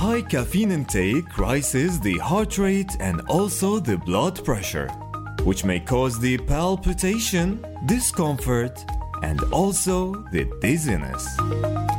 High caffeine intake raises the heart rate and also the blood pressure, which may cause the palpitation, discomfort, and also the dizziness.